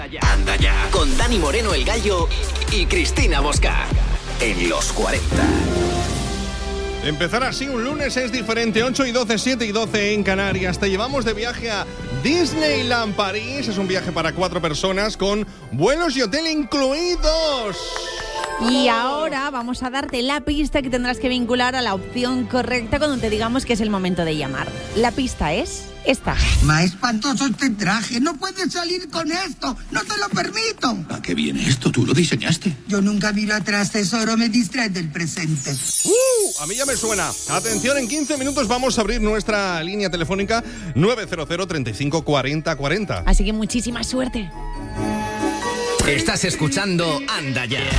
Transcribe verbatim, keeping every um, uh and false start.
Anda ya. Con Dani Moreno el Gallo y Cristina Bosca. En los cuarenta. Empezar así un lunes es diferente. ocho y doce, siete y doce en Canarias. Te llevamos de viaje a Disneyland París. Es un viaje para cuatro personas con vuelos y hotel incluidos. Y ahora vamos a darte la pista que tendrás que vincular a la opción correcta cuando te digamos que es el momento de llamar. La pista es esta. Más espantoso este traje. No puedes salir con esto. No te lo permito. ¿A qué viene esto? ¿Tú lo diseñaste? Yo nunca miro atrás, tesoro. Me distrae del presente. ¡Uh! A mí ya me suena. Atención, en quince minutos vamos a abrir nuestra línea telefónica nueve cero cero, treinta y cinco, cuarenta, cuarenta. Así que muchísima suerte. Estás escuchando Anda Ya.